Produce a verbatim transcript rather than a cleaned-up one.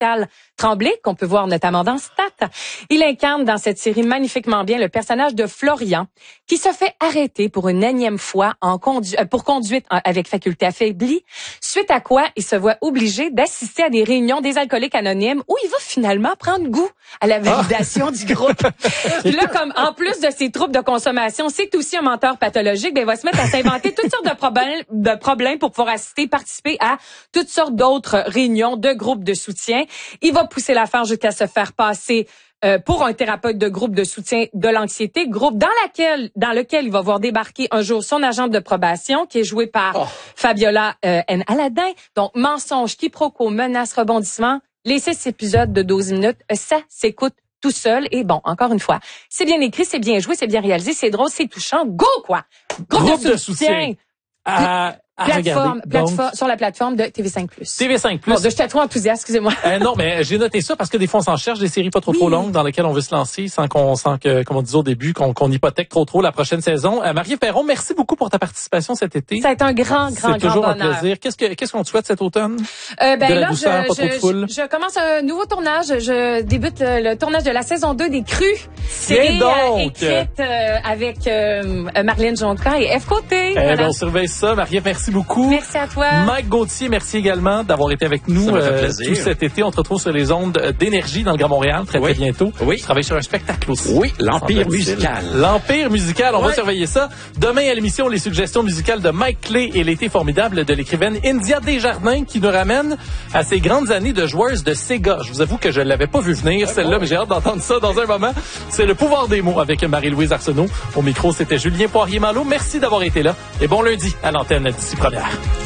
Pascal Tremblay, qu'on peut voir notamment dans Stat. Il incarne dans cette série magnifiquement bien le personnage de Florian, qui se fait arrêter pour une énième fois en condu- euh, pour conduite avec faculté affaiblie, suite à quoi il se voit obligé d'assister à des réunions des alcooliques anonymes où il va finalement prendre goût à la validation ah. du groupe. Puis là, comme en plus de ses troubles de consommation, c'est aussi un menteur pathologique, ben il va se mettre à s'inventer toutes sortes de problèmes, de problèmes pour pouvoir assister, participer à toutes sortes d'autres réunions de groupes de soutien. Il va pousser l'affaire jusqu'à se faire passer euh, pour un thérapeute de groupe de soutien de l'anxiété, groupe dans laquelle, dans lequel il va voir débarquer un jour son agente de probation, qui est joué par oh. Fabiola euh, N. Aladin. Donc, mensonge, quiproquo, menace, rebondissement. Les six épisodes de douze minutes, ça s'écoute tout seul. Et bon, encore une fois, c'est bien écrit, c'est bien joué, c'est bien réalisé, c'est drôle, c'est touchant. Go, quoi! Groupe, groupe de, de soutien! soutien. À, à plateforme, plateforme, Donc, sur la plateforme de T V cinq plus. T V cinq plus. Bon, je suis trop enthousiaste, excusez-moi. Euh, non, mais j'ai noté ça parce que des fois, on s'en cherche des séries pas trop oui. trop longues dans lesquelles on veut se lancer sans qu'on, sans que, comme on disait au début, qu'on, qu'on hypothèque trop trop la prochaine saison. Euh, Marie Perron, merci beaucoup pour ta participation cet été. Ça a été un grand, grand, C'est grand toujours bonheur. un plaisir. Qu'est-ce que, qu'est-ce qu'on te souhaite cet automne? Euh, ben de la là, douceur, je, pas trop de foule. Je, je commence un nouveau tournage. Je débute le, le tournage de la saison deux des Crues. Série euh, écrite euh, avec euh, Marlène Jonca et F Côté. Eh voilà. ben, on surveille ça. Marie, merci beaucoup. Merci à toi. Mike Gauthier, merci également d'avoir été avec nous euh, tout cet été. On te retrouve sur les ondes d'énergie dans le Grand Montréal très, oui. très bientôt. Oui. Tu travailles sur un spectacle aussi. Oui, l'Empire musical. L'Empire musical, on ouais. va surveiller ça. Demain à l'émission, les suggestions musicales de Mike Clay et l'été formidable de l'écrivaine India Desjardins qui nous ramène à ses grandes années de joueuse de Sega. Je vous avoue que je l'avais pas vu venir, ah, celle-là, bon. mais j'ai hâte d'entendre ça dans un moment. C'est le pouvoir des mots avec Marie-Louise Arsenault. Au micro, c'était Julien Poirier-Malo. Merci d'avoir été là et bon lundi à l'antenne d'ici première.